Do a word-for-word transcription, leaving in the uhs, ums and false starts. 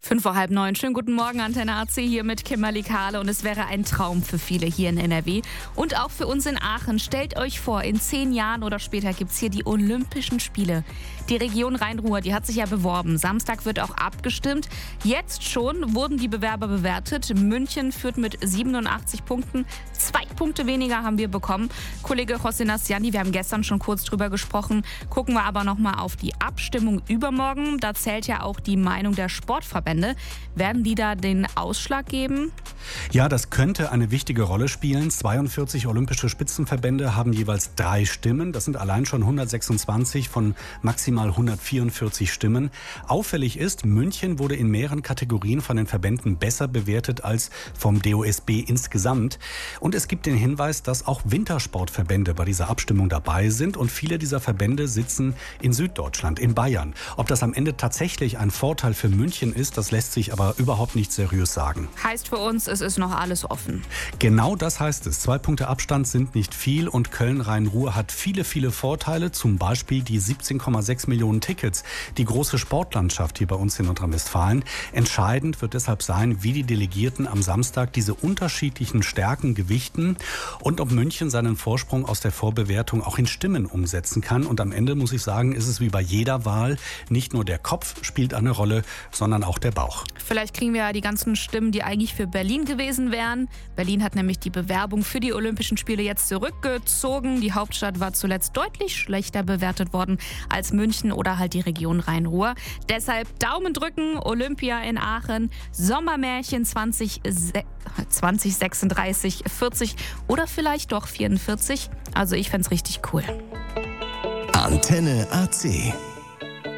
Fünf vor halb neun. Schönen guten Morgen, Antenne A C hier mit Kimberly Kahle. Und es wäre ein Traum für viele hier in N R W und auch für uns in Aachen. Stellt euch vor, in zehn Jahren oder später gibt es hier die Olympischen Spiele. Die Region Rhein-Ruhr, die hat sich ja beworben. Samstag wird auch abgestimmt. Jetzt schon wurden die Bewerber bewertet. München führt mit siebenundachtzig Punkten. Zwei Punkte weniger haben wir bekommen. Kollege José Nassiani, wir haben gestern schon kurz drüber gesprochen. Gucken wir aber nochmal auf die Abstimmung übermorgen. Da zählt ja auch die Meinung der Sportverbände. Werden die da den Ausschlag geben? Ja, das könnte eine wichtige Rolle spielen. zweiundvierzig olympische Spitzenverbände haben jeweils drei Stimmen. Das sind allein schon hundertsechsundzwanzig von maximal hundertvierundvierzig Stimmen. Auffällig ist, München wurde in mehreren Kategorien von den Verbänden besser bewertet als vom D O S B insgesamt. Und es gibt den Hinweis, dass auch Wintersportverbände bei dieser Abstimmung dabei sind. Und viele dieser Verbände sitzen in Süddeutschland, in Bayern. Ob das am Ende tatsächlich ein Vorteil für München ist, das lässt sich aber überhaupt nicht seriös sagen. Heißt für uns, es ist noch alles offen. Genau das heißt es. Zwei Punkte Abstand sind nicht viel und Köln-Rhein-Ruhr hat viele, viele Vorteile. Zum Beispiel die siebzehn Komma sechs Millionen Tickets, die große Sportlandschaft hier bei uns in Nordrhein-Westfalen. Entscheidend wird deshalb sein, wie die Delegierten am Samstag diese unterschiedlichen Stärken gewichten und ob München seinen Vorsprung aus der Vorbewertung auch in Stimmen umsetzen kann. Und am Ende muss ich sagen, ist es wie bei jeder Wahl, nicht nur der Kopf spielt eine Rolle, sondern auch der Bauch. Vielleicht kriegen wir ja die ganzen Stimmen, die eigentlich für Berlin gewesen wären. Berlin hat nämlich die Bewerbung für die Olympischen Spiele jetzt zurückgezogen. Die Hauptstadt war zuletzt deutlich schlechter bewertet worden als München oder halt die Region Rhein-Ruhr. Deshalb Daumen drücken, Olympia in Aachen, Sommermärchen zwanzig, zwanzig sechsunddreißig, vierzig oder vielleicht doch vierundvierzig. Also ich fänd's richtig cool. Antenne A C.